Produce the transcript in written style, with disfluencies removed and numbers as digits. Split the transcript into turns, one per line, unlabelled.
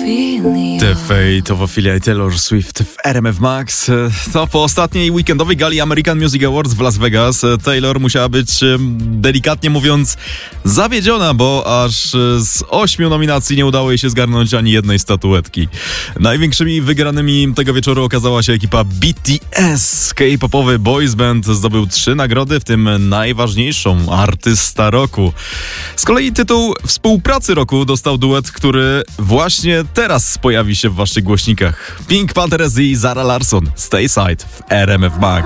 The Fate of Ophelia Taylor Swift w RMF Max. No, po ostatniej weekendowej gali American Music Awards w Las Vegas Taylor musiała być, delikatnie mówiąc, zawiedziona, bo aż z 8 nominacji nie udało jej się zgarnąć ani jednej statuetki. Największymi wygranymi tego wieczoru okazała się ekipa BTS. K-popowy boys band zdobył 3 nagrody, w tym najważniejszą, artysta roku. Z kolei tytuł współpracy roku dostał duet, który właśnie teraz pojawi się w waszych głośnikach. Pink Pantheress i Zara Larsson. Stay Side w RMF Max.